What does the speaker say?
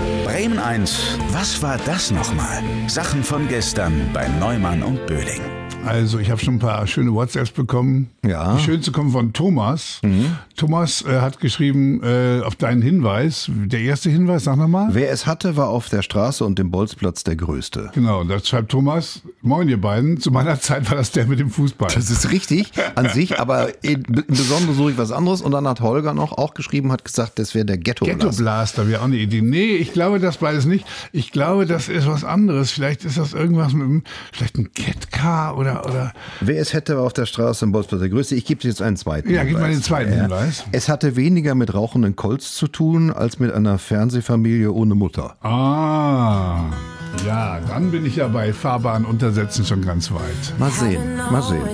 Bremen 1, was war das nochmal? Sachen von gestern bei Neumann und Böhling. Also ich habe schon ein paar schöne WhatsApps bekommen. Ja. Die schönste kommt von Thomas. Thomas hat geschrieben auf deinen Hinweis. Der erste Hinweis, sag nochmal. Wer es hatte, war auf der Straße und dem Bolzplatz der Größte. Genau, da schreibt Thomas, moin ihr beiden, zu meiner Zeit war das der mit dem Fußball. Das ist richtig an sich, aber im Besonderen suche ich was anderes. Und dann hat Holger noch auch geschrieben, hat gesagt, das wäre der Ghetto-Blaster. Ghetto-Blaster wäre auch eine Idee. Nee, ich glaube das beides nicht. Ich glaube, das ist was anderes. Vielleicht ist das irgendwas mit einem, vielleicht ein Catcar oder. Wer es hätte, war auf der Straße im Bolzplatz der Größte. Ich gebe dir jetzt einen zweiten Ja, Hinweis. gib mal den zweiten Hinweis. Es hatte weniger mit rauchenden Colts zu tun, als mit einer Fernsehfamilie ohne Mutter. Ah, ja, dann bin ich ja bei Fahrbahn untersetzen schon ganz weit. Mal sehen, mal sehen.